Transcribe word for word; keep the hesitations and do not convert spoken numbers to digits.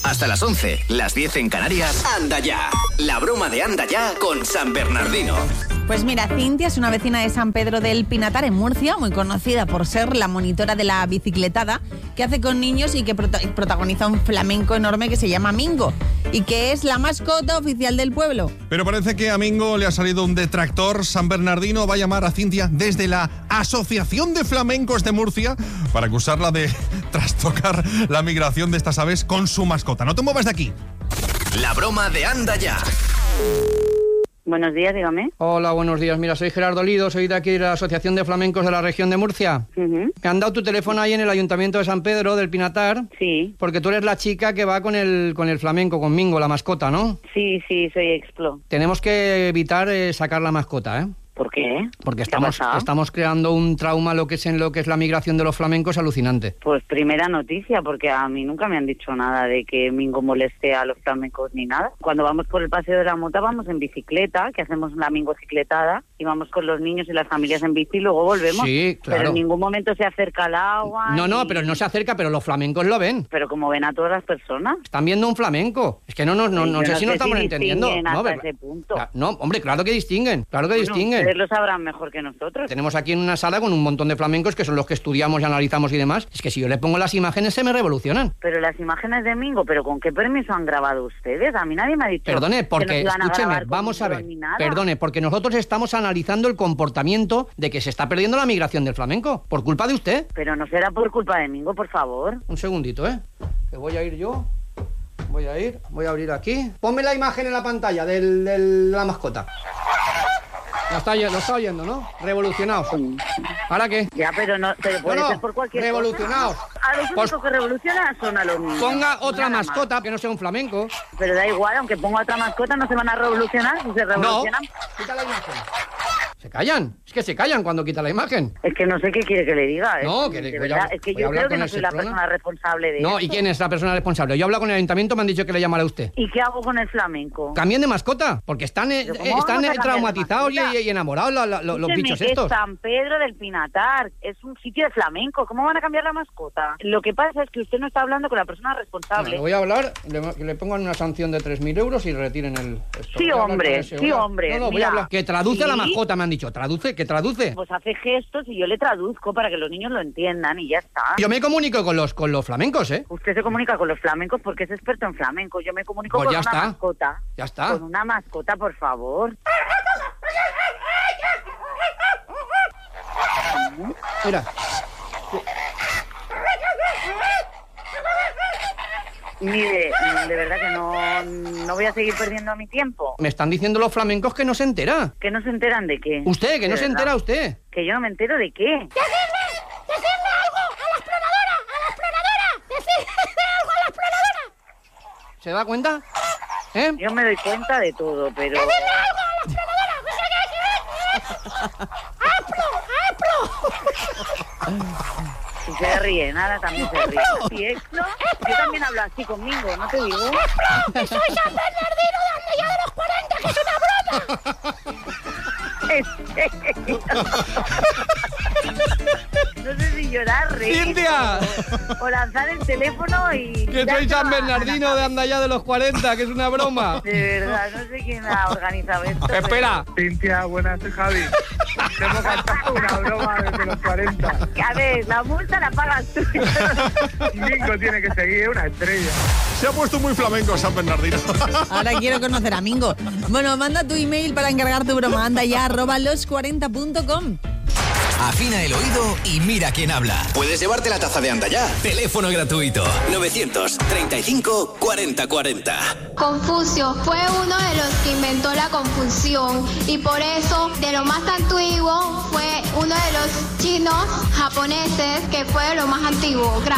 Hasta las once, las diez en Canarias. Anda ya. La broma de Anda ya con San Bernardino. Pues mira, Cintia es una vecina de San Pedro del Pinatar, en Murcia, muy conocida por ser la monitora de la bicicletada que hace con niños y que prota- protagoniza un flamenco enorme que se llama Mingo y que es la mascota oficial del pueblo. Pero parece que a Mingo le ha salido un detractor. San Bernardino va a llamar a Cintia desde la Asociación de Flamencos de Murcia para acusarla de trastocar la migración de estas aves con su mascota. No te muevas de aquí. La broma de Anda ya. Buenos días, dígame. Hola, buenos días. Mira, soy Gerardo Lido, soy de aquí de la Asociación de Flamencos de la región de Murcia. Uh-huh. Me han dado tu teléfono ahí en el Ayuntamiento de San Pedro del Pinatar. Sí. Porque tú eres la chica que va con el con el flamenco, con Mingo, la mascota, ¿no? Sí, sí, soy Explo. Tenemos que evitar eh, sacar la mascota, ¿eh? ¿Por qué? Porque ¿Qué ha estamos, pasado? estamos creando un trauma lo que es en lo que es la migración de los flamencos alucinante. Pues primera noticia, porque a mí nunca me han dicho nada de que Mingo moleste a los flamencos ni nada. Cuando vamos por el Paseo de la Mota vamos en bicicleta, que hacemos la mingocicletada, y vamos con los niños y las familias en bici y luego volvemos. Sí, claro. Pero en ningún momento se acerca al agua. No, no, y- pero no se acerca, pero los flamencos lo ven. Pero como ven a todas las personas. Están viendo un flamenco. Es que no, no, no, Sí, no yo sé no si nos sé estamos si entendiendo. distinguen No, hasta ¿verdad? ese punto. Cla- no, hombre, claro que distinguen, claro que Bueno, distinguen. ustedes lo sabrán mejor que nosotros. Tenemos aquí en una sala con un montón de flamencos que son los que estudiamos y analizamos y demás. Es que si yo le pongo las imágenes se me revolucionan. Pero las imágenes de Mingo, ¿pero con qué permiso han grabado ustedes? A mí nadie me ha dicho. Perdone, que nos porque, iban a escúcheme, grabar con vamos a un ver. dron ni nada. Perdone, porque nosotros estamos analizando el comportamiento de que se está perdiendo la migración del flamenco. Por culpa de usted. Pero no será por culpa de Mingo, por favor. Un segundito, ¿eh? Que voy a ir yo. Voy a ir, voy a abrir aquí. Ponme la imagen en la pantalla del- del- de la mascota. Lo está, oy- lo está oyendo, ¿no? Revolucionados. ¿Ahora qué? Ya, pero no, pero puede No, no, ser por cualquier revolucionados. cosa. A los Pues- únicos que revolucionan son a los niños. Ponga otra Nada más. mascota que no sea un flamenco. Pero da igual, aunque ponga otra mascota, no se van a revolucionar. Si se No, revolucionan, quita la imagen. Se callan, es que se callan cuando quita la imagen. es que no sé qué quiere que le diga. No, es, que le- de voy a- verdad, es que voy a yo hablar creo que con no el soy la Seprona. persona responsable de No, esto. ¿y quién es la persona responsable? Yo he hablado con el ayuntamiento, me han dicho que le llamara a usted. ¿Y qué hago con el flamenco? Cambien de mascota, porque están, eh, ¿Pero cómo eh, vamos están a eh, cambiar de traumatizados y, mascota? y enamorados la- la- los, los Escúcheme, bichos que estos. San Pedro del Pinatar es un sitio de flamenco. ¿Cómo van a cambiar la mascota? Lo que pasa es que usted no está hablando con la persona No, responsable. le voy a hablar, le, que le pongan una sanción de tres mil euros y retiren el... esto. Sí, Voy a hablar hombre, con ese, sí, voy a- hombre, No, no, voy mira. a hablar. Que traduce Sí. la mascota, me han dicho. Traduce, que traduce. Pues hace gestos y yo le traduzco para que los niños lo entiendan y ya está. Yo me comunico con los, con los flamencos, ¿eh? Usted se comunica con los flamencos porque es experto en flamenco. Yo me comunico Pues con ya una está. mascota. Ya está. Con una mascota, por favor. Mira, Mire, de verdad que no, no voy a seguir perdiendo mi tiempo. me están diciendo los flamencos que no se entera. ¿Que no se enteran de qué? Usted, que no De se verdad. entera usted. Que yo no me entero de qué. ¿Se da cuenta? ¿Eh? Yo me doy cuenta de todo, pero... Si se ríe, nada también se ríe. ¿Y esto? Yo también hablo así conmigo, ¿no te digo? ¡Que soy San Bernardino de Anda ya de los cuarenta, que es una broma! No sé si llorar, reír ¡Cintia! o, o lanzar el teléfono y... Que soy dárselo San a- Bernardino de Anda ya de los cuarenta, que es una broma. De verdad, no sé quién ha organizado esto. pero- Espera. Cintia, buenas, soy Javi. Te hemos cantado una broma desde los cuarenta. A ver, la multa la pagas tú. Mingo tiene que seguir, una estrella. Se ha puesto muy flamenco San Bernardino. Ahora quiero conocer a Mingo. Bueno, manda tu email para encargar tu broma. Anda ya, arroba los cuarenta punto com. Afina el oído y mira quién habla. Puedes llevarte la taza de Anda ya. Teléfono gratuito. novecientos treinta y cinco cuarenta cuarenta. Confucio fue uno de los que inventó la confusión y por eso de lo más antiguo fue uno de los chinos japoneses que fue de lo más antiguo. Gracias.